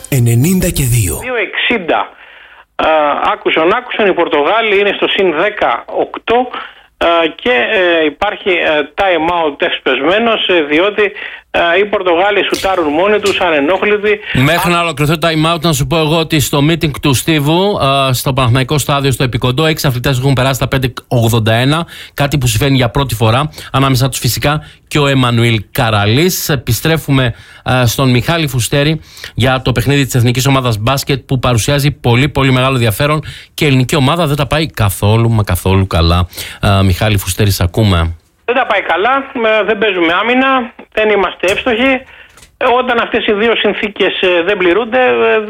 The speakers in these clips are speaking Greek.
92. 2,60 άκουσαν. Οι Πορτογάλοι είναι στο συν 18 και υπάρχει time out ευσπεσμένος, διότι οι Πορτογάλοι σουτάρουν μόνοι τους ανενόχλητοι. Μέχρι να ολοκληρωθεί το time out, να σου πω εγώ ότι στο meeting του Στίβου στο Παναθηναϊκό στάδιο στο Επικοντό 6 αθλητές έχουν περάσει τα 5,81, κάτι που συμβαίνει για πρώτη φορά, ανάμεσα τους φυσικά και ο Εμμανουήλ Καραλής. Επιστρέφουμε στον Μιχάλη Φουστέρη για το παιχνίδι της Εθνικής Ομάδας Μπάσκετ, που παρουσιάζει πολύ πολύ μεγάλο ενδιαφέρον και η ελληνική ομάδα δεν τα πάει καθόλου μα καθόλου καλά. Μιχάλη Φουστέρη, σ' ακούμε. Δεν τα πάει καλά, δεν παίζουμε άμυνα, δεν είμαστε εύστοχοι. Όταν αυτές οι δύο συνθήκες δεν πληρούνται,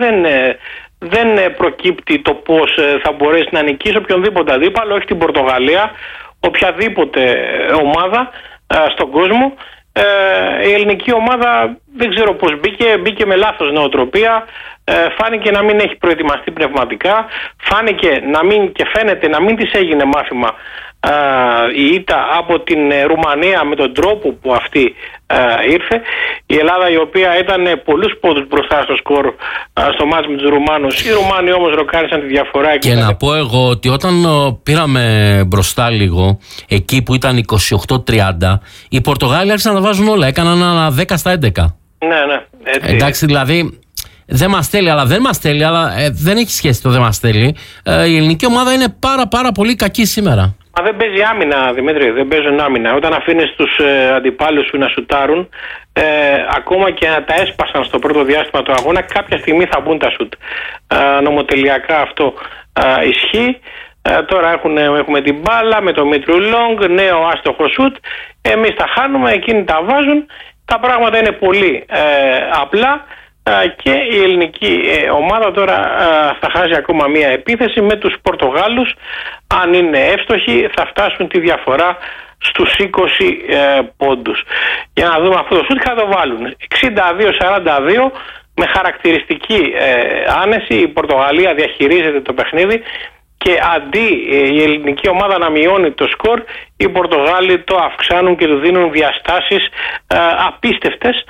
δεν προκύπτει το πώς θα μπορέσει να νικήσει οποιονδήποτε αντίπαλο, όχι την Πορτογαλία, οποιαδήποτε ομάδα στον κόσμο. Η ελληνική ομάδα δεν ξέρω πώς μπήκε με λάθος νοοτροπία, φάνηκε να μην έχει προετοιμαστεί πνευματικά, φαίνεται να μην της έγινε μάθημα η ήττα από την Ρουμανία με τον τρόπο που αυτή ήρθε. Η Ελλάδα, η οποία ήταν πολλούς πόντους μπροστά στο σκορ στο μάτς με τους Ρουμάνους, οι Ρουμάνοι όμως ροκάρισαν τη διαφορά. Και να πω εγώ ότι όταν πήραμε μπροστά λίγο, εκεί που ήταν 28-30, οι Πορτογάλοι άρχισαν να βάζουν όλα, έκαναν ένα 10 στα 11. Ναι, έτσι. Εντάξει, δηλαδή δεν μας θέλει, αλλά δεν έχει σχέση το δεν μας θέλει. Η ελληνική ομάδα είναι πάρα πολύ κακή σήμερα. Μα δεν παίζει άμυνα, Δημήτρη, δεν παίζουν άμυνα. Όταν αφήνεις τους αντιπάλους σου να σουτάρουν, ακόμα και να τα έσπασαν στο πρώτο διάστημα του αγώνα, κάποια στιγμή θα μπουν τα σουτ. Νομοτελειακά αυτό ισχύει. Τώρα έχουμε την μπάλα με το Μήτρου Λόγκ, νέο άστοχο σουτ. Εμείς τα χάνουμε, εκείνοι τα βάζουν. Τα πράγματα είναι πολύ απλά. Και η ελληνική ομάδα τώρα θα χάσει ακόμα μία επίθεση με τους Πορτογάλους. Αν είναι εύστοχοι θα φτάσουν τη διαφορά στους 20 πόντους. Για να δούμε αυτό το σούτ, θα το βάλουν 62-42 με χαρακτηριστική άνεση. Η Πορτογαλία διαχειρίζεται το παιχνίδι και αντί η ελληνική ομάδα να μειώνει το σκορ, οι Πορτογάλοι το αυξάνουν και του δίνουν διαστάσεις απίστευτες,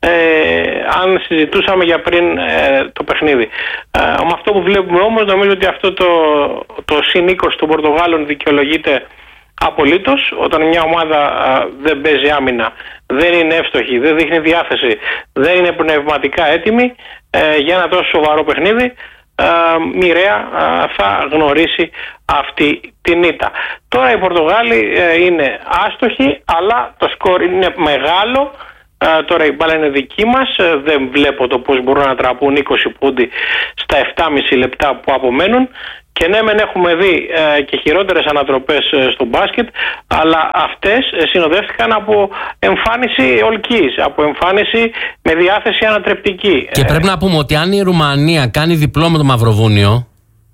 αν συζητούσαμε για πριν το παιχνίδι. Με αυτό που βλέπουμε όμως, νομίζω ότι αυτό το συν 20 των Πορτογάλων δικαιολογείται απολύτως. Όταν μια ομάδα δεν παίζει άμυνα, δεν είναι εύστοχη, δεν δείχνει διάθεση, δεν είναι πνευματικά έτοιμη για ένα τόσο σοβαρό παιχνίδι, μοιραία θα γνωρίσει αυτή την ήττα. Τώρα οι Πορτογάλοι είναι άστοχοι, αλλά το σκορ είναι μεγάλο. Τώρα η μπάλα είναι δική μας, δεν βλέπω το πώς μπορούν να τραπούν 20 πόντι στα 7,5 λεπτά που απομένουν. Και ναι, μεν έχουμε δει και χειρότερες ανατροπές στο μπάσκετ, αλλά αυτές συνοδεύτηκαν από εμφάνιση ολκής, από εμφάνιση με διάθεση ανατρεπτική. Και πρέπει να πούμε ότι αν η Ρουμανία κάνει διπλό με το Μαυροβούνιο,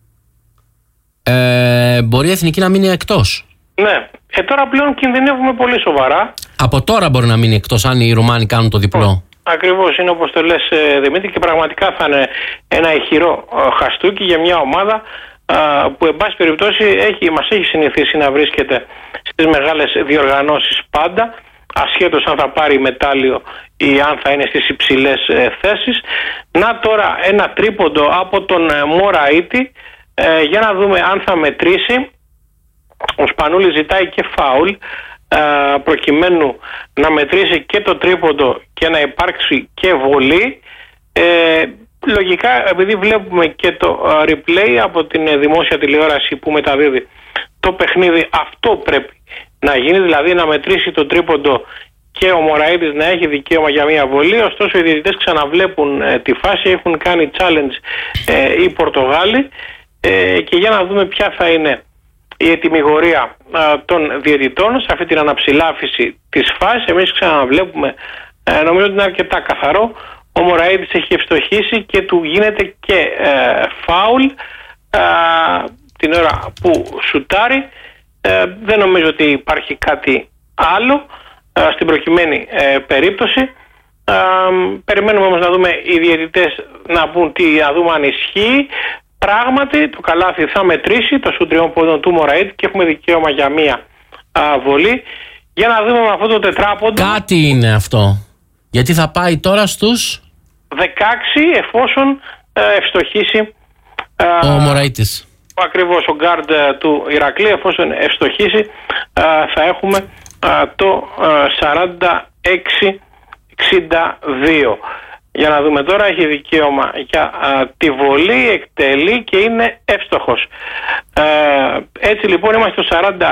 μπορεί η εθνική να μείνει εκτός. Ναι, τώρα πλέον κινδυνεύουμε πολύ σοβαρά. Από τώρα μπορεί να μείνει εκτός αν οι Ρουμάνοι κάνουν το διπλό. Ακριβώς, είναι όπως το λες, Δημήτρη, και πραγματικά θα είναι ένα ηχηρό χαστούκι για μια ομάδα που εν πάση περιπτώσει μας έχει συνηθίσει να βρίσκεται στις μεγάλες διοργανώσεις πάντα, ασχέτως αν θα πάρει μετάλλιο ή αν θα είναι στις υψηλές θέσεις. Να τώρα ένα τρίποντο από τον Μωραΐτη, για να δούμε αν θα μετρήσει. Ο Σπανούλης ζητάει και φάουλ προκειμένου να μετρήσει και το τρίποντο και να υπάρξει και βολή. Λογικά, επειδή βλέπουμε και το replay από την δημόσια τηλεόραση που μεταδίδει το παιχνίδι, αυτό πρέπει να γίνει, δηλαδή να μετρήσει το τρίποντο και ο Μωραΐτης να έχει δικαίωμα για μια βολή. Ωστόσο οι διαιτητές ξαναβλέπουν τη φάση, έχουν κάνει challenge οι Πορτογάλοι, και για να δούμε ποια θα είναι η ετυμηγορία των διαιτητών σε αυτή την αναψηλάφιση της φάσης. Εμείς ξαναβλέπουμε, νομίζω ότι είναι αρκετά καθαρό. Ο Μωραΐτης έχει ευστοχήσει και του γίνεται και φάουλ την ώρα που σουτάρει. Δεν νομίζω ότι υπάρχει κάτι άλλο στην προκειμένη περίπτωση. Περιμένουμε όμως να δούμε οι διαιτητές να πούν να δούμε αν ισχύει. Πράγματι το καλάθι θα μετρήσει το σουτ τριών πόντων του Μωραΐτη και έχουμε δικαίωμα για μία βολή. Για να δούμε με αυτό το τετράποντο. Κάτι είναι αυτό. Γιατί θα πάει τώρα στους 16 εφόσον ευστοχίσει ο Μωραΐτης. Ακριβώς ο γκάρντ του Ηρακλή, εφόσον ευστοχίσει θα έχουμε το 46-62. Για να δούμε τώρα, έχει δικαίωμα για τη βολή, εκτελεί και είναι εύστοχος. Έτσι λοιπόν είμαστε στο 46-62,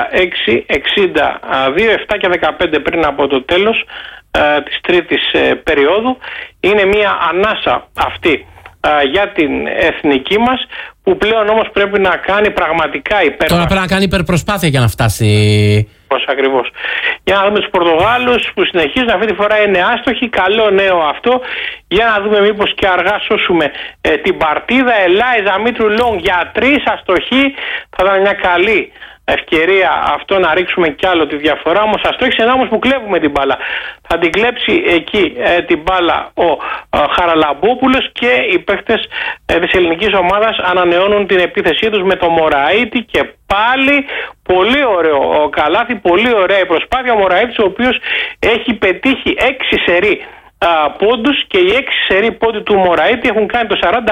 7 και 15 πριν από το τέλος της τρίτης περίοδου. Είναι μια ανάσα αυτή για την εθνική μας, που πλέον όμως πρέπει να κάνει πραγματικά υπέρπροσπάθεια. Τώρα πρέπει να κάνει υπερπροσπάθεια για να φτάσει. Πώς ακριβώς. Για να δούμε τους Πορτογάλους που συνεχίζουν, αυτή τη φορά είναι άστοχοι. Καλό νέο αυτό. Για να δούμε μήπως και αργά σώσουμε την παρτίδα. Ελάιζα Μήτρου Λόγκ για 3 αστοχή. Θα ήταν μια καλή ευκαιρία αυτό να ρίξουμε κι άλλο τη διαφορά. Όμως αστόχησε ένα όμως που κλέβουμε την μπάλα. Θα την κλέψει εκεί την μπάλα ο Χαραλαμπόπουλος και οι παίκτες της ελληνικής ομάδας ανανεώνουν την επίθεσή τους με το Μωραΐτη και πάλι πολύ ωραίο καλάθι, πολύ ωραία η προσπάθεια. Ο Μωραΐτης, ο οποίος έχει πετύχει 6 σερί πόντους και οι 6 σερί πόντοι του Μωραΐτη έχουν κάνει το 42-62,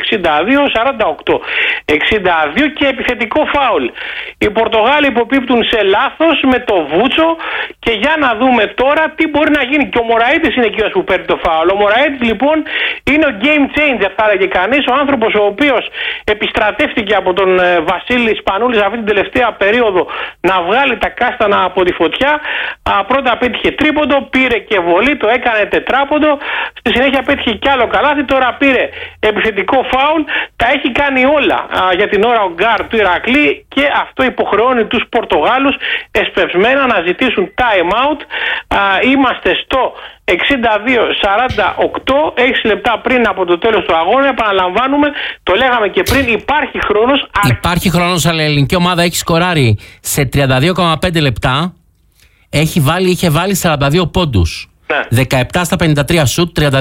48-62 και επιθετικό φάουλ. Οι Πορτογάλοι υποπίπτουν σε λάθος με το Βούτσο και για να δούμε τώρα τι μπορεί να γίνει. Και ο Μωραΐτης είναι εκείνος που παίρνει το φάουλ. Ο Μωραΐτης λοιπόν είναι ο game changer, θα έλεγε κανείς, ο άνθρωπος ο οποίος επιστρατεύτηκε από τον Βασίλη Σπανούλη σε αυτή την τελευταία περίοδο να βγάλει τα κάστανα από τη φωτιά. Πρώτα πέτυχε τρίποντο, πήρε και βολή, το έκανε τετράποντο. Στη συνέχεια πέτυχε κι άλλο καλάθι. Τώρα πήρε επιθετικό φάουλ. Τα έχει κάνει όλα για την ώρα ο γκάρ του Ηρακλή και αυτό υποχρεώνει τους Πορτογάλους εσπευσμένα να ζητήσουν time out. Είμαστε στο 62-48, 6 λεπτά πριν από το τέλος του αγώνα. Επαναλαμβάνουμε, το λέγαμε και πριν, υπάρχει χρόνος. Υπάρχει χρόνος, αλλά η ελληνική ομάδα έχει σκοράρει σε 32,5 λεπτά. Είχε βάλει 42 πόντους. Ναι. 17 στα 53 σουτ, 32,11%.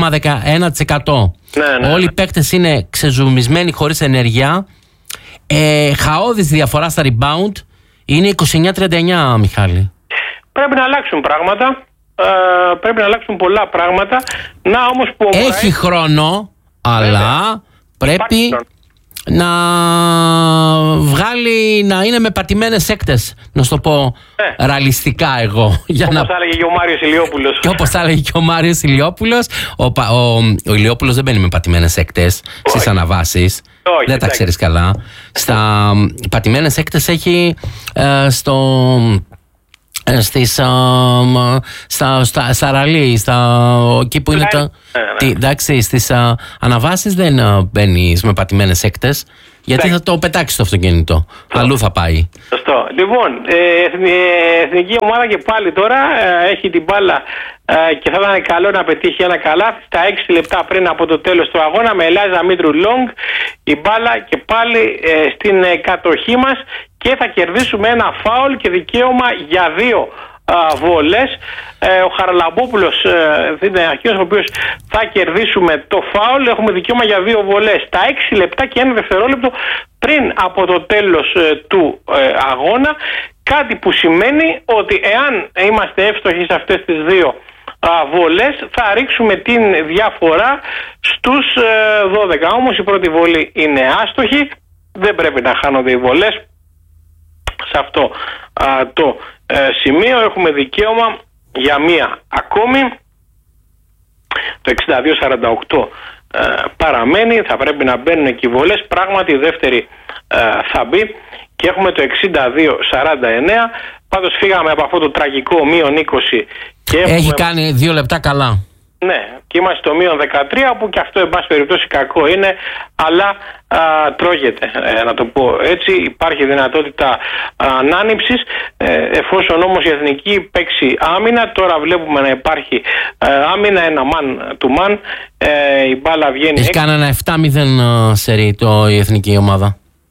Ναι. Όλοι οι παίκτες είναι ξεζουμισμένοι, χωρίς ενέργεια. Χαόδης διαφορά στα rebound. Είναι 29-39, Μιχάλη. Πρέπει να αλλάξουν πράγματα. Πρέπει να αλλάξουν πολλά πράγματα. Να όμως που έχει χρόνο, αλλά πρέπει να βγάλει, να είναι με πατημένες έκτες, να σου το πω ρεαλιστικά εγώ. Όπως θα έλεγε και ο Μάριος Ηλιόπουλος. Και όπως θα έλεγε και ο Μάριος Ηλιόπουλος, ο Ηλιόπουλος δεν μπαίνει με πατημένες έκτες στις αναβάσεις. Δεν τα ξέρεις καλά. Στα πατημένες έκτες έχει στα ραλί, εκεί που είναι εντάξει, στις αναβάσεις δεν μπαίνεις με πατημένες έκτες, γιατί θα το πετάξεις το αυτοκίνητο. Αλλού θα πάει. Σωστό. Λοιπόν, η εθνική ομάδα και πάλι τώρα έχει την μπάλα και θα ήταν καλό να πετύχει ένα καλάθι στα 6 λεπτά πριν από το τέλος του αγώνα με Ελάιζα Μήτρου Λόγκ. Η μπάλα και πάλι στην κατοχή μας και θα κερδίσουμε ένα φάουλ και δικαίωμα για 2 βολές. Ο Χαραλαμπόπουλος είναι εκείνος ο οποίος θα κερδίσουμε το φάουλ. Έχουμε δικαίωμα για 2 βολές στα 6 λεπτά και 1 δευτερόλεπτο πριν από το τέλος του αγώνα. Κάτι που σημαίνει ότι εάν είμαστε εύστοχοι σε αυτές τις 2 βολές θα ρίξουμε την διαφορά στους 12. Όμως η πρώτη βολή είναι άστοχη. Δεν πρέπει να χάνονται οι βολές. Σε αυτό το σημείο έχουμε δικαίωμα για μία ακόμη. Το 62-48 παραμένει. Θα πρέπει να μπαίνουν εκεί βολές. Πράγματι η δεύτερη θα μπει και έχουμε το 62-49. Πάντως φύγαμε από αυτό το τραγικό μείον 20 και έχει κάνει 2 λεπτά καλά. Ναι, και είμαστε στο μείον 13 που και αυτό εν πάση περιπτώσει κακό είναι, αλλά τρώγεται, να το πω έτσι. Υπάρχει δυνατότητα ανάνυψης, εφόσον όμως η εθνική παίξει άμυνα. Τώρα βλέπουμε να υπάρχει άμυνα, ένα man to man, η μπάλα βγαίνει. Έχει κάνει ένα 7-0 σερί η εθνική ομάδα.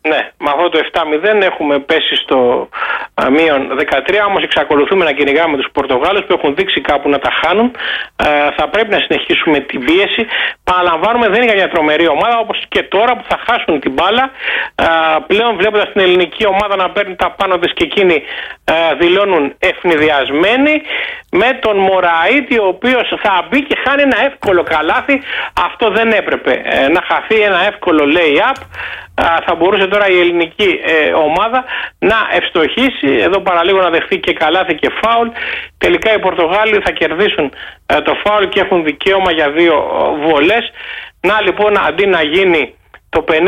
Ναι, με αυτό το 7-0 έχουμε πέσει στο μείον 13, όμως εξακολουθούμε να κυνηγάμε τους Πορτογάλους που έχουν δείξει κάπου να τα χάνουν. Θα πρέπει να συνεχίσουμε την πίεση. Παραλαμβάνουμε, δεν είναι για μια τρομερή ομάδα, όπως και τώρα που θα χάσουν την μπάλα. Πλέον βλέποντας την ελληνική ομάδα να παίρνει τα πάνω της και εκείνοι δηλώνουν ευνηδιασμένοι, με τον Μωραΐτη ο οποίος θα μπει και χάνει ένα εύκολο καλάθι. Αυτό δεν έπρεπε να χαθεί, ένα εύκολο lay-up. Θα μπορούσε τώρα η ελληνική ομάδα να ευστοχίσει, εδώ παραλίγο να δεχθεί και καλάθι και φάουλ. Τελικά οι Πορτογάλοι θα κερδίσουν το φάουλ και έχουν δικαίωμα για 2 βολές. Να λοιπόν, αντί να γίνει το 51-62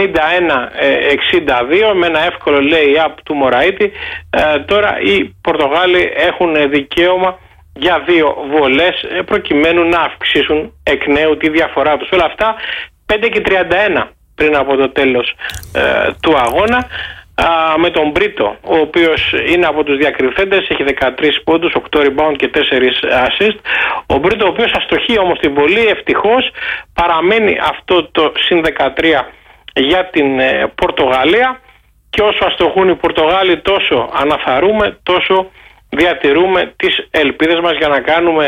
με ένα εύκολο lay-up του Μωραΐτη, τώρα οι Πορτογάλοι έχουν δικαίωμα για 2 βολές προκειμένου να αυξήσουν εκ νέου τη διαφορά τους. Όλα αυτά 5-31 πριν από το τέλος του αγώνα, με τον Μπρίτο, ο οποίος είναι από τους διακριθέντες, έχει 13 πόντους, 8 rebound και 4 assist. Ο Μπρίτο, ο οποίος αστοχεί όμως την πολύ, ευτυχώς παραμένει αυτό το συν 13 για την Πορτογαλία, και όσο αστοχούν οι Πορτογάλοι τόσο αναθαρούμε, τόσο διατηρούμε τις ελπίδες μας για να κάνουμε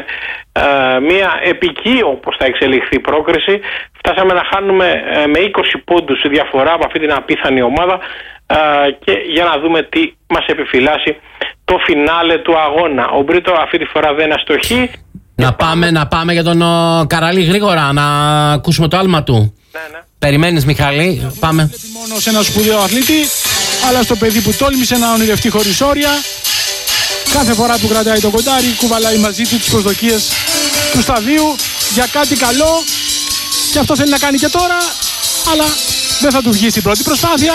μια επική, όπως θα εξελιχθεί η πρόκριση. Φτάσαμε να χάνουμε με 20 πόντους η διαφορά από αυτή την απίθανη ομάδα, και για να δούμε τι μας επιφυλάσσει το φινάλε του αγώνα. Ο Μπρίτο αυτή τη φορά δεν αστοχεί. Να πάμε για τον Καραλή γρήγορα, να ακούσουμε το άλμα του. Ναι. Περιμένεις, Μιχάλη, πάμε. Μόνο σε ένα σπουδαίο αθλητή, αλλά στο παιδί που τόλμησε να ονειρευτεί χωρίς όρια. Κάθε φορά που κρατάει το κοντάρι, κουβαλάει μαζί του τις προσδοκίες του σταδίου για κάτι καλό, και αυτό θέλει να κάνει και τώρα, αλλά δεν θα του βγει στην πρώτη προσπάθεια.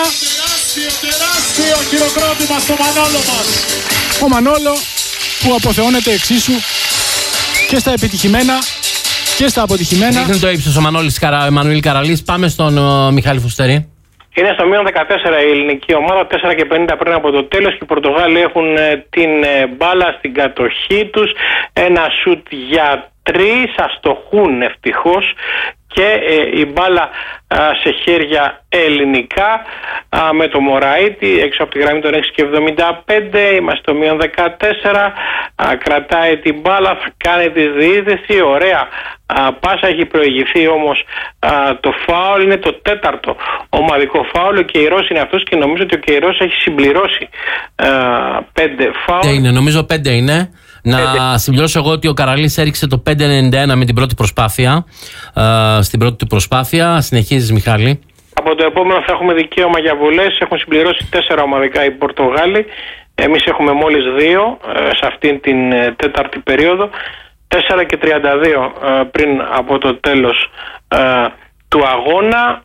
Τεράστιο χειροκρότημα στο Μανόλο μας. Ο Μανόλο που αποθεώνεται εξίσου και στα επιτυχημένα και στα αποτυχημένα. Δείχνει το ύψος ο Εμμανουήλ Καραλής. Πάμε στον Μιχάλη Φουστέρη. Είναι στο μείον 14 η ελληνική ομάδα, 4:50 πριν από το τέλος, και οι Πορτογάλοι έχουν την μπάλα στην κατοχή τους. Ένα σουτ για 3, αστοχούν ευτυχώς, και η μπάλα σε χέρια ελληνικά, με το Μωραΐτη έξω από τη γραμμή των 6:75. Είμαστε στο μείον 14, κρατάει την μπάλα, θα κάνει τη διείσδυση, ωραία πάσα, έχει προηγηθεί όμως το φάουλ, είναι το 4ο ομαδικό φάουλ. Ο Κεϊρός είναι αυτός, και νομίζω ότι ο Κεϊρός έχει συμπληρώσει 5 φάουλ. Νομίζω 5 είναι. Να συμπληρώσω εγώ ότι ο Καραλής έριξε το 5-91 με την πρώτη προσπάθεια. Στην πρώτη του προσπάθεια. Συνεχίζεις, Μιχάλη. Από το επόμενο θα έχουμε δικαίωμα για βολές. Έχουν συμπληρώσει 4 ομαδικά οι Πορτογάλοι. Εμείς έχουμε μόλις 2 σε αυτήν την 4η περίοδο. 4:32 πριν από το τέλος του αγώνα.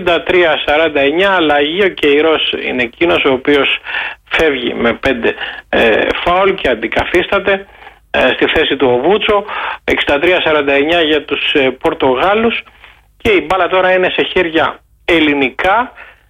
63-49 αλλαγή. Ο Κεϊρός είναι εκείνος ο οποίος φεύγει με 5 φάουλ και αντικαθίσταται στη θέση του ο Βούτσο. 63-49 για τους Πορτογάλους, και η μπάλα τώρα είναι σε χέρια ελληνικά,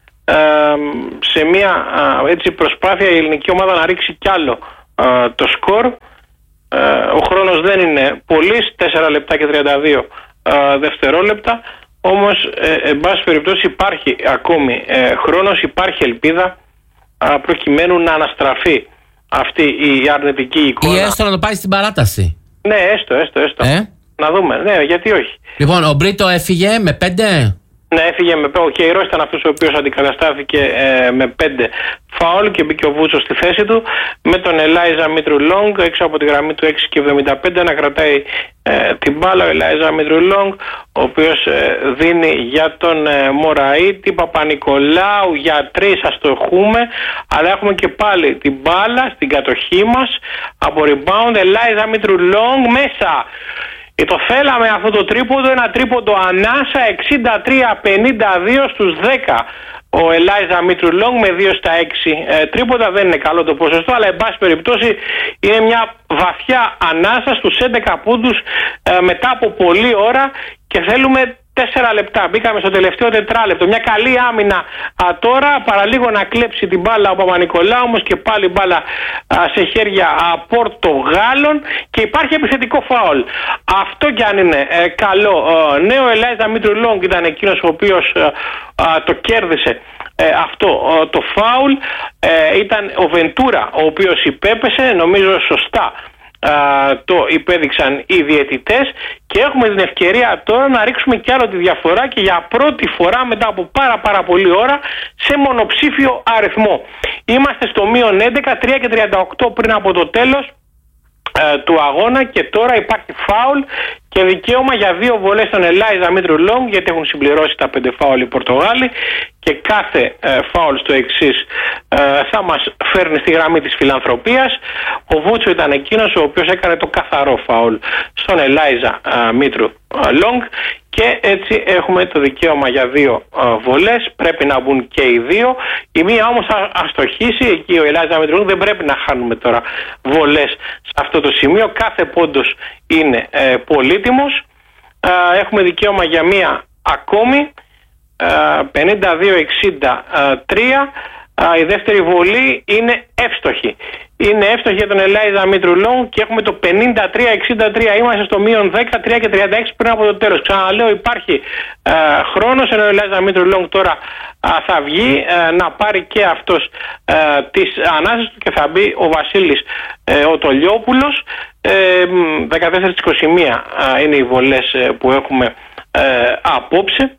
σε μια έτσι προσπάθεια η ελληνική ομάδα να ρίξει κι άλλο το σκορ. Ο χρόνος δεν είναι πολύς, 4 λεπτά και 32 δευτερόλεπτα, όμως εν πάση περιπτώσει υπάρχει ακόμη χρόνος, υπάρχει ελπίδα προκειμένου να αναστραφεί αυτή η αρνητική εικόνα. Ή έστω να το πάει στην παράταση. Ναι, έστω. Να δούμε, ναι, γιατί όχι. Λοιπόν, ο Μπρίτο έφυγε με 5. Ναι, έφυγε με 5. Ο Κεϊρός ήταν αυτός ο οποίος αντικαταστάθηκε με 5 φάουλ, και μπήκε ο Βούτσος στη θέση του, με τον Ελάιζα Μήτρου Λόγκ έξω από τη γραμμή του 6:75 να κρατάει την μπάλα. Ο Ελάιζα Μήτρου Λόγκ, ο οποίος δίνει για τον Μωραΐτη. Παπα-Νικολάου για 3, αστοχούμε, αλλά έχουμε και πάλι την μπάλα στην κατοχή μας από rebound. Ελάιζα Μήτρου Λόγκ μέσα. Το θέλαμε αυτό το τρίποντο, ένα τρίποντο ανάσα, 63-52 στους 10. Ο Ελάιζα Μήτρου Λόγκ με 2 στα 6 τρίποντα. Δεν είναι καλό το ποσοστό, αλλά εν πάση περιπτώσει είναι μια βαθιά ανάσα στους 11 πόντους μετά από πολλή ώρα, και θέλουμε 4 λεπτά. Μπήκαμε στο τελευταίο τετράλεπτο. Μια καλή άμυνα τώρα, παραλίγο να κλέψει την μπάλα ο Παπα-Νικολάου, όμως και πάλι μπάλα σε χέρια Πορτογάλων, και υπάρχει επιθετικό φάουλ. Αυτό κι αν είναι καλό. Ναι, ο Ελάιζα Μήτρου Λόγκ ήταν εκείνος ο οποίος το κέρδισε αυτό το φάουλ. Ήταν ο Βεντούρα ο οποίος υπέπεσε, νομίζω σωστά το υπέδειξαν οι διαιτητές, και έχουμε την ευκαιρία τώρα να ρίξουμε κι άλλο τη διαφορά, και για πρώτη φορά μετά από πάρα πολλή ώρα σε μονοψήφιο αριθμό. Είμαστε στο -11, 3 και 38 πριν από το τέλος του αγώνα, και τώρα υπάρχει φάουλ και δικαίωμα για 2 βολές στον Ελάιζα Μήτρου Λόγκ, γιατί έχουν συμπληρώσει τα 5 φάουλ οι Πορτογάλοι, και κάθε φάουλ στο εξής θα μας φέρνει στη γραμμή της φιλανθρωπίας. Ο Βούτσο ήταν εκείνος ο οποίος έκανε το καθαρό φάουλ στον Ελάιζα Μήτρου Λόγκ, και έτσι έχουμε το δικαίωμα για 2 βολές. Πρέπει να μπουν και οι 2. Η μία όμως θα αστοχήσει, εκεί ο Ελάιζα Μήτρου Λόγκ. Δεν πρέπει να χάνουμε τώρα βολές σε αυτό το σημείο. Κάθε πόντος είναι πολύτιμος. Έχουμε δικαίωμα για μία ακόμη, 52-63. Η δεύτερη βολή είναι εύστοχη. Είναι εύστοχη για τον Ελάιζα Μήτρου Λόγκ, και έχουμε το 53-63. Είμαστε στο -10, 3 και 36 πριν από το τέλος. Ξαναλέω, υπάρχει χρόνος, ενώ ο Ελάιζα Μήτρου Λόγκ τώρα θα βγει να πάρει και αυτός τις ανάσες του, και θα μπει ο Βασίλης ο Τολιόπουλος. 14-21 είναι οι βολές που έχουμε απόψε.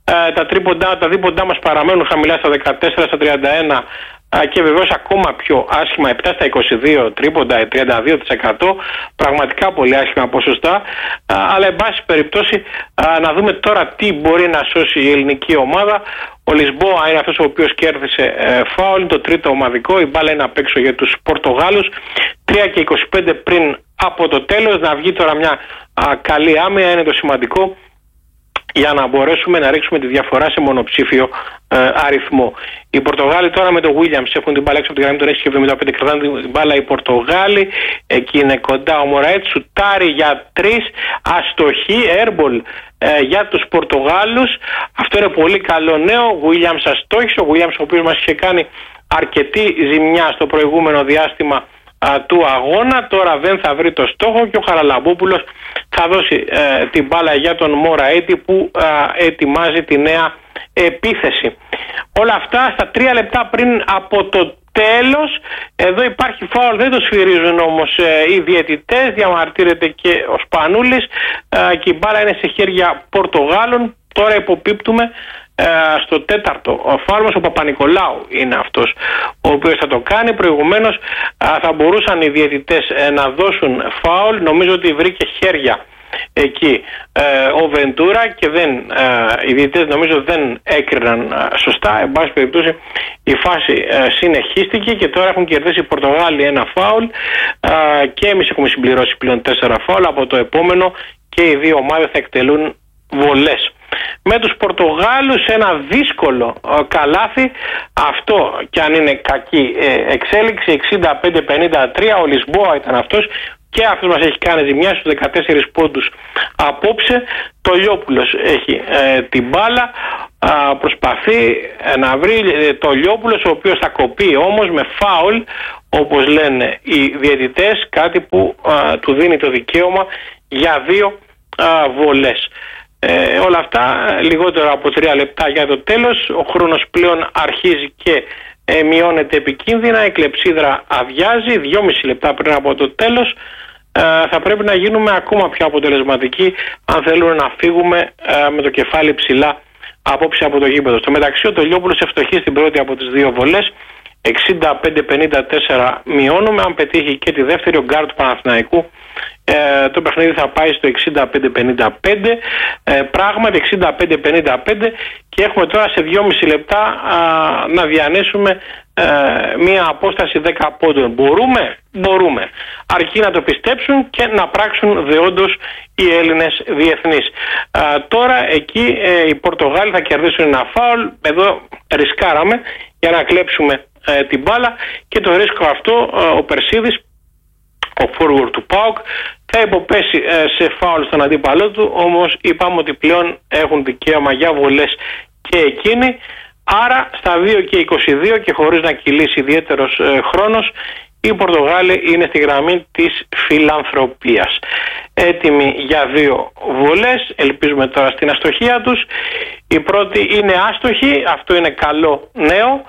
Τα δίποντά μας παραμένουν χαμηλά στα 14-31, και βεβαίως ακόμα πιο άσχημα 7-22 τρίποντα, 32%. Πραγματικά πολύ άσχημα ποσοστά, αλλά εν πάση περιπτώσει να δούμε τώρα τι μπορεί να σώσει η ελληνική ομάδα. Ο Λισμπόα είναι αυτός ο οποίος κέρδισε φάουλ, το τρίτο ομαδικό. Η μπάλα είναι απ' έξω για τους Πορτογάλους. 3 και 25 πριν από το τέλος. Να βγει τώρα μια καλή άμυνα είναι το σημαντικό, για να μπορέσουμε να ρίξουμε τη διαφορά σε μονοψήφιο αριθμό. Οι Πορτογάλοι τώρα με τον Williams έχουν την μπάλα έξω από τη γραμμή των 6,75, κρατάνε την μπάλα οι Πορτογάλοι. Εκεί είναι κοντά ο Μωραέτ, σουτάρει για 3, αστοχή, airball για τους Πορτογάλους. Αυτό είναι πολύ καλό νέο. Ο Williams αστόχησε, ο Williams ο οποίος μας είχε κάνει αρκετή ζημιά στο προηγούμενο διάστημα του αγώνα. Τώρα δεν θα βρει το στόχο, και ο Χαραλαμπόπουλος θα δώσει την μπάλα για τον Μωραέτη, που ετοιμάζει τη νέα επίθεση. Όλα αυτά στα 3 λεπτά πριν από το τέλος. Εδώ υπάρχει φάουλ, δεν το σφυρίζουν όμως οι διαιτητές. Διαμαρτύρεται και ο Σπανούλης, και η μπάλα είναι σε χέρια Πορτογάλων. Τώρα υποπίπτουμε στο 4ο φάουλ μας. Ο Παπα-Νικολάου είναι αυτός ο οποίος θα το κάνει. Προηγουμένως θα μπορούσαν οι διαιτητές να δώσουν φάουλ. Νομίζω ότι βρήκε χέρια εκεί ο Βεντούρα, και οι διαιτητές νομίζω δεν έκριναν σωστά. Εν πάση περιπτώσει η φάση συνεχίστηκε, και τώρα έχουν κερδίσει οι Πορτογάλοι ένα φάουλ, και εμείς έχουμε συμπληρώσει πλέον 4 φάουλ. Από το επόμενο και οι δύο ομάδες θα εκτελούν βολές. Με τους Πορτογάλους ένα δύσκολο καλάθι, αυτό και αν είναι κακή εξέλιξη, 65-53. Ο Λισμπόα ήταν αυτός, και αυτός μας έχει κάνει ζημιά στους 14 πόντους απόψε. Το Λιόπουλος έχει την μπάλα, προσπαθεί να βρει το Λιόπουλος, ο οποίος θα κοπεί όμως με φάουλ, όπως λένε οι διαιτητές, κάτι που του δίνει το δικαίωμα για 2 βολές. Όλα αυτά λιγότερο από 3 λεπτά για το τέλος. Ο χρόνος πλέον αρχίζει και μειώνεται επικίνδυνα. Η κλεψίδρα αδειάζει 2,5 λεπτά πριν από το τέλος. Θα πρέπει να γίνουμε ακόμα πιο αποτελεσματικοί αν θέλουμε να φύγουμε με το κεφάλι ψηλά απόψε από το γήπεδο. Στο μεταξύ ο Τολιόπουλος ευστοχεί στην πρώτη από τις 2 βολές. 65-54 μειώνουμε. Αν πετύχει και τη δεύτερη, ο γκάρ του Παναθηναϊκού, το παιχνίδι θα πάει στο 65-55. Πράγματι 65-55, και έχουμε τώρα σε 2,5 λεπτά να διανύσουμε μία απόσταση 10 πόντων. Μπορούμε. Αρκεί να το πιστέψουν και να πράξουν δεόντως οι Έλληνες διεθνείς. Τώρα εκεί οι Πορτογάλοι θα κερδίσουν ένα φάουλ. Εδώ ρισκάραμε για να κλέψουμε την μπάλα, και το ρίσκο αυτό ο Περσίδης, ο forward του ΠΑΟΚ, θα υποπέσει σε φάουλ στον αντίπαλό του. Όμως είπαμε ότι πλέον έχουν δικαίωμα για βολές και εκείνοι. Άρα στα 2 και 22, και χωρίς να κυλήσει ιδιαίτερος χρόνος, Οι Πορτογάλοι είναι στη γραμμή της φιλανθρωπίας. Έτοιμοι για 2 βολές, ελπίζουμε τώρα στην αστοχία τους. Η πρώτη είναι άστοχη, αυτό είναι καλό νέο.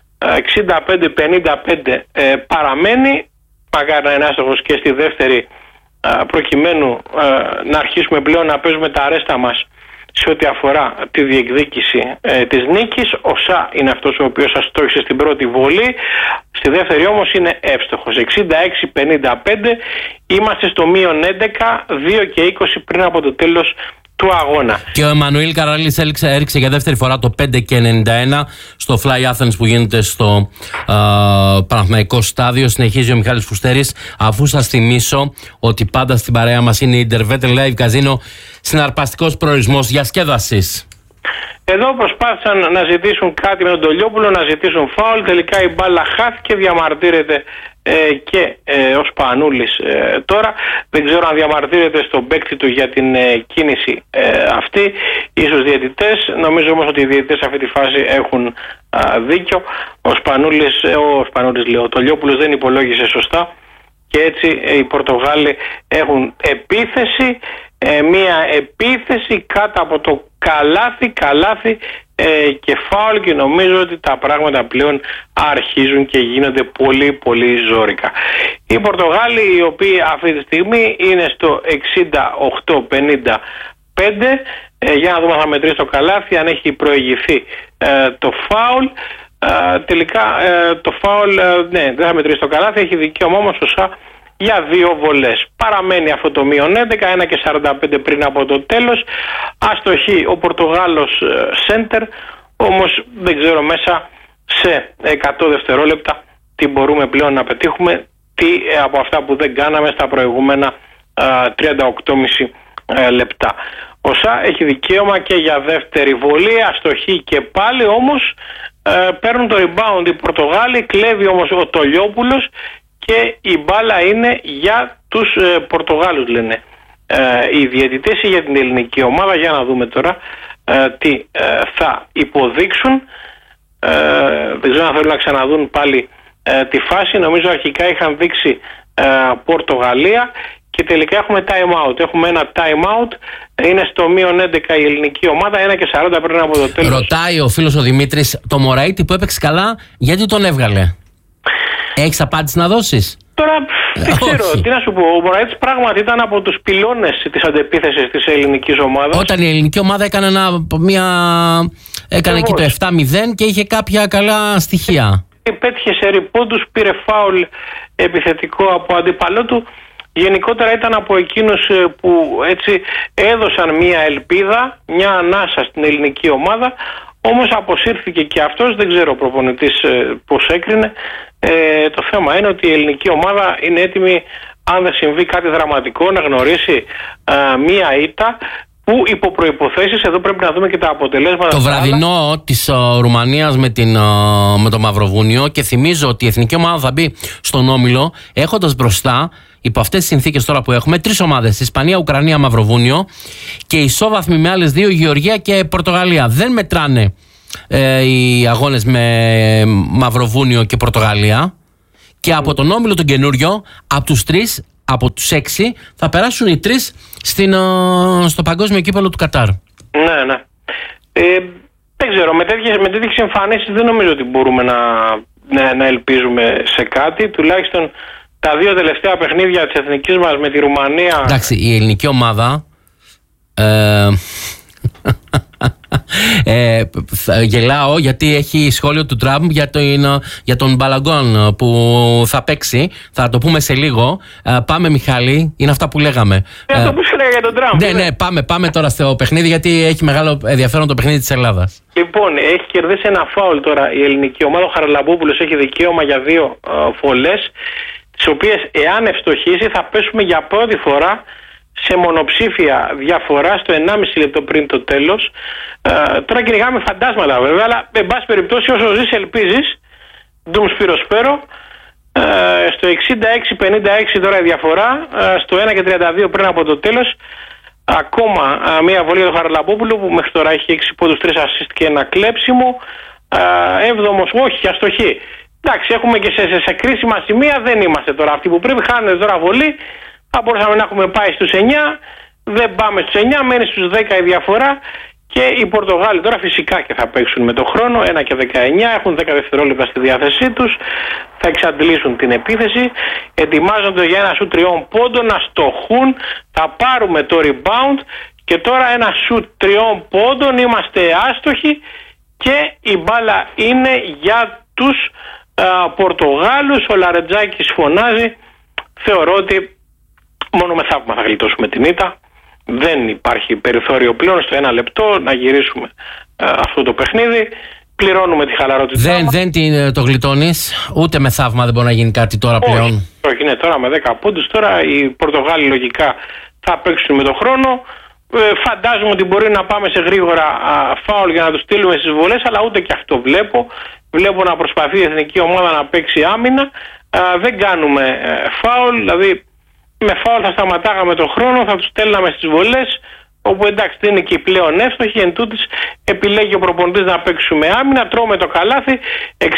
65-55 παραμένει, μακάρι να είναι άστοχος και στη δεύτερη, προκειμένου να αρχίσουμε πλέον να παίζουμε τα αρέστα μας σε ό,τι αφορά τη διεκδίκηση της νίκης. Ο Σα είναι αυτός ο οποίος αστόχησε στην πρώτη βολή, στη δεύτερη όμως είναι εύστοχος. 66-55, είμαστε στο μείον 11, 2 και 20 πριν από το τέλος του αγώνα. Και ο Εμμανουήλ Καραλής έριξε για δεύτερη φορά το 5 και 91 στο Fly Athens που γίνεται στο Παναθηναϊκό στάδιο. Συνεχίζει ο Μιχάλης Φουστέρης, αφού σας θυμίσω ότι πάντα στην παρέα μας είναι η Intervetel Live Casino, συναρπαστικός προορισμός διασκέδασης. Εδώ προσπάθησαν να ζητήσουν κάτι με τον Τολιόπουλο, να ζητήσουν φάουλ. Τελικά η μπάλα χάθηκε, διαμαρτύρεται και ο Σπανούλης τώρα. Δεν ξέρω αν διαμαρτύρεται στον παίκτη του για την κίνηση αυτή, ίσως διαιτητές. Νομίζω όμως ότι οι διαιτητές σε αυτή τη φάση έχουν δίκιο. Ο Τολιόπουλος δεν υπολόγισε σωστά και έτσι οι Πορτογάλοι έχουν επίθεση, μία επίθεση κάτω από το καλάθι και φάουλ, και νομίζω ότι τα πράγματα πλέον αρχίζουν και γίνονται πολύ πολύ ζόρικα. Οι Πορτογάλοι, οι οποίοι αυτή τη στιγμή είναι στο 68-55, για να δούμε αν θα μετρήσει το καλάθι, αν έχει προηγηθεί το φάουλ. Τελικά το φάουλ δεν θα μετρήσει το καλάθι, έχει δικαίωμα όμως ο Σα για 2 βολές. Παραμένει αυτό το μείον 11, 1 και 45 πριν από το τέλος. Αστοχή ο Πορτογάλος σέντερ, όμως δεν ξέρω μέσα σε 100 δευτερόλεπτα τι μπορούμε πλέον να πετύχουμε, τι από αυτά που δεν κάναμε στα προηγούμενα 38,5 λεπτά. Ο Σα έχει δικαίωμα και για δεύτερη βολή, αστοχή και πάλι, όμως παίρνουν το rebound οι Πορτογάλοι, κλέβει όμως ο Τολιόπουλος και η μπάλα είναι για τους Πορτογάλους, λένε οι διαιτητές, για την ελληνική ομάδα. Για να δούμε τώρα τι θα υποδείξουν. Δεν ξέρω αν θέλουν να ξαναδούν πάλι τη φάση. Νομίζω αρχικά είχαν δείξει Πορτογαλία και τελικά έχουμε time out. Έχουμε ένα time out, είναι στο μείον 11 η ελληνική ομάδα, 1 και 40 πριν από το τέλος. Ρωτάει ο φίλος ο Δημήτρης, το Μωραΐτη που έπαιξε καλά, γιατί τον έβγαλε? Έχεις απάντηση να δώσεις? Τώρα δεν ξέρω, τι να σου πω. Ο Μωραΐτης πράγματι ήταν από τους πυλώνες της αντεπίθεσης της ελληνικής ομάδας. Όταν η ελληνική ομάδα έκανε εκεί το 7-0 και είχε κάποια καλά στοιχεία. Πέτυχε σε ριπόντους, πήρε φάουλ επιθετικό από αντίπαλό του. Γενικότερα ήταν από εκείνους που έτσι έδωσαν μια ελπίδα, μια ανάσα στην ελληνική ομάδα. Όμως αποσύρθηκε και αυτός, δεν ξέρω ο προπονητής πώς έκρινε. Το θέμα είναι ότι η ελληνική ομάδα είναι έτοιμη, αν δεν συμβεί κάτι δραματικό, να γνωρίσει μία ήττα, που υπό προϋποθέσεις, εδώ πρέπει να δούμε και τα αποτελέσματα. Το βραδινό της Ρουμανίας με το Μαυροβούνιο, και θυμίζω ότι η εθνική ομάδα θα μπει στον όμιλο έχοντας μπροστά, υπό αυτές τις συνθήκες τώρα που έχουμε, 3 ομάδες: Ισπανία, Ουκρανία, Μαυροβούνιο, και ισόβαθμοι με άλλες 2, Γεωργία και Πορτογαλία. Δεν μετράνε οι αγώνες με Μαυροβούνιο και Πορτογαλία. Και από τον όμιλο τον καινούριο, από τους 3, από τους 6, θα περάσουν οι 3 στο παγκόσμιο κύπελλο του Κατάρ. Ναι. Δεν ξέρω, με τέτοιες εμφανίσεις δεν νομίζω ότι μπορούμε να ελπίζουμε σε κάτι. Τουλάχιστον τα 2 τελευταία παιχνίδια της εθνικής μας με τη Ρουμανία. Εντάξει, η ελληνική ομάδα γελάω γιατί έχει σχόλιο του Τραμπ για τον Μπαλαγκόν που θα παίξει. Θα το πούμε σε λίγο. Πάμε, Μιχάλη, είναι αυτά που λέγαμε. Αυτό που σου λέγα για τον Τραμπ. Ναι, πάμε τώρα στο παιχνίδι, γιατί έχει μεγάλο ενδιαφέρον το παιχνίδι της Ελλάδας. Λοιπόν, έχει κερδίσει ένα φάουλ τώρα η ελληνική ομάδα. Ο Χαραλαμπόπουλος έχει δικαίωμα για 2 βολές, τις οποίες εάν ευστοχίσει θα πέσουμε για πρώτη φορά σε μονοψήφια διαφορά στο 1,5 λεπτό πριν το τέλος. Τώρα κυνηγάμε φαντάσματα βέβαια, αλλά εν πάση περιπτώσει όσο ζεις ελπίζεις. Ντουμ Σπυροσπέρο, στο 66-56 τώρα η διαφορά, στο 1 και 32 πριν από το τέλος. Ακόμα μία βολή για τον Χαραλαμπόπουλο που μέχρι τώρα έχει 6 πόντους, 3 assist και ένα κλέψιμο. 7ος, όχι, αστοχή. εντάξει, έχουμε και σε κρίσιμα σημεία, δεν είμαστε τώρα αυτοί που πρέπει. Χάνουν τώρα βολή. Θα μπορούσαμε να έχουμε πάει στους 9. Δεν πάμε στους 9, μένει στους 10 η διαφορά. Και οι Πορτογάλοι τώρα φυσικά και θα παίξουν με το χρόνο, 1 και 19, έχουν 10 δευτερόλεπτα στη διάθεσή τους, θα εξαντλήσουν την επίθεση, ετοιμάζονται για ένα σουτ 3 πόντων, να στοχούν, θα πάρουμε το rebound και τώρα ένα σουτ 3 πόντων, είμαστε άστοχοι και η μπάλα είναι για τους Πορτογάλους. Ο Λαρετζάκης φωνάζει, θεωρώ ότι μόνο με θαύμα θα γλιτώσουμε την ήττα. Δεν υπάρχει περιθώριο πλέον στο 1 λεπτό να γυρίσουμε αυτό το παιχνίδι. Πληρώνουμε τη χαλαρότητά μας. Δεν το γλιτώνεις, ούτε με θαύμα δεν μπορεί να γίνει κάτι τώρα πλέον. Όχι, είναι τώρα με 10 πόντους. Τώρα οι Πορτογάλοι λογικά θα παίξουν με τον χρόνο. Φαντάζομαι ότι μπορεί να πάμε σε γρήγορα φάουλ για να τους στείλουμε στις βολές, αλλά ούτε και αυτό βλέπω. Βλέπω να προσπαθεί η εθνική ομάδα να παίξει άμυνα. Δεν κάνουμε φάουλ, δηλαδή με φάουλ θα σταματάγαμε τον χρόνο, θα τους στέλναμε στις βολές, όπου εντάξει δεν είναι και πλέον εύστοχοι, εν τούτης επιλέγει ο προπονητής να παίξουμε άμυνα, τρώμε το καλάθι, 68-56,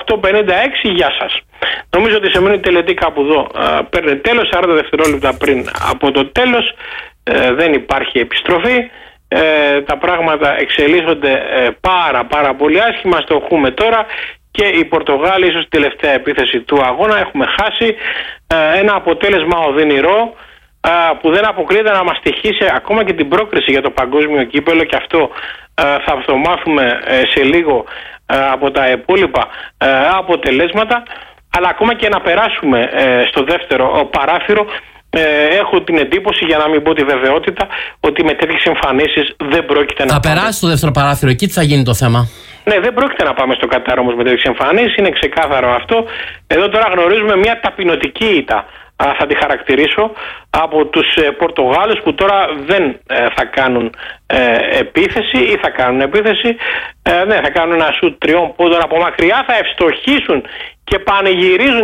γεια σας. Νομίζω ότι σε μείνει τελετή κάπου εδώ παίρνει τέλος, 40 δευτερόλεπτα πριν από το τέλος, δεν υπάρχει επιστροφή, τα πράγματα εξελίσσονται πάρα πολύ άσχημα, στοχούμε τώρα. Και οι Πορτογάλοι, ίσως τη τελευταία επίθεση του αγώνα, έχουμε χάσει ένα αποτέλεσμα οδυνηρό που δεν αποκλείεται να μας τυχήσει ακόμα και την πρόκριση για το παγκόσμιο κύπελλο, και αυτό θα το μάθουμε σε λίγο από τα υπόλοιπα αποτελέσματα, αλλά ακόμα και να περάσουμε στο δεύτερο παράθυρο, έχω την εντύπωση, για να μην πω τη βεβαιότητα, ότι με τέτοιες εμφανίσεις δεν πρόκειται να πάμε. Θα περάσει στο δεύτερο παράθυρο, εκεί τι θα γίνει το θέμα? Ναι, δεν πρόκειται να πάμε στο Κατάρ όμως με τέτοιες εμφανίσεις, είναι ξεκάθαρο αυτό. Εδώ τώρα γνωρίζουμε μια ταπεινωτική ήττα, θα τη χαρακτηρίσω, από τους Πορτογάλους, που τώρα δεν θα κάνουν επίθεση, ή θα κάνουν επίθεση, ναι, θα κάνουν ένα σουτ 3 πόντων από μακριά, θα ευστοχήσουν και πανηγυρίζουν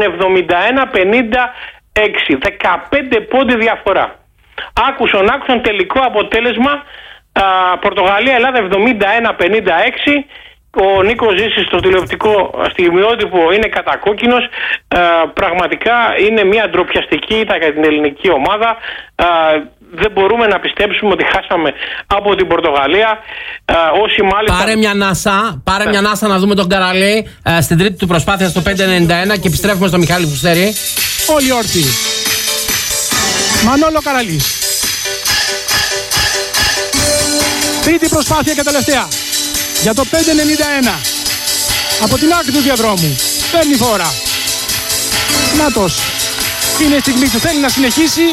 71-56, 15 πόντι διαφορά. Άκουσον τελικό αποτέλεσμα, Πορτογαλία-Ελλάδα 71-56. Ο Νίκος Ζήσης στο τηλεοπτικό στιγμιότυπο είναι κατακόκκινος. Πραγματικά είναι μια ντροπιαστική ήττα για την ελληνική ομάδα. Δεν μπορούμε να πιστέψουμε ότι χάσαμε από την Πορτογαλία. Όσοι μάλιστα... Πάρε μια ανάσα να δούμε τον Καραλή στην τρίτη του προσπάθεια στο 5.91 και επιστρέφουμε στο Μιχάλη Φουστέρη. Όλοι όρθιοι. Μανόλο Καραλής. Τρίτη προσπάθεια και τελευταία. Για το 5.91. Από την άκρη του διαδρόμου. Παίρνει φόρα. Νάτος. Είναι η στιγμή που θέλει να συνεχίσει.